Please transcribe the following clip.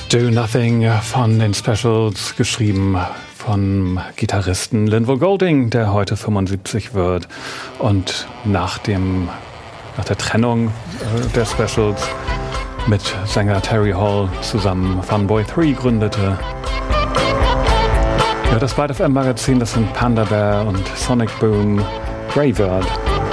Do Nothing von den Specials, geschrieben vom Gitarristen Linval Golding, der heute 75 wird und nach der Trennung der Specials mit Sänger Terry Hall zusammen Funboy 3 gründete. Ja, das Byte FM Magazin, das sind Panda Bear und Sonic Boom, Graveyard.